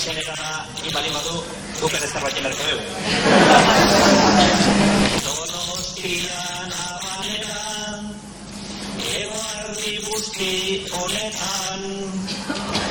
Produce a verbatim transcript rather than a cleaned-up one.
generala inbali badu, duken ez zerbait emerko dugu. Donostian abanetan, eguardi guzti honetan,